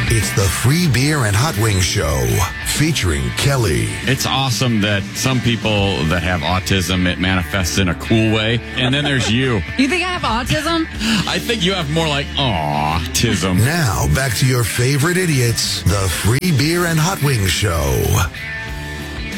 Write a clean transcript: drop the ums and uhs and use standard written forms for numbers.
It's the Free Beer and Hot Wings Show, featuring Kelly. It's awesome that some people that have autism, it manifests in a cool way. And then there's you. You think I have autism? I think you have more like autism. Now, back to your favorite idiots, the Free Beer and Hot Wings Show.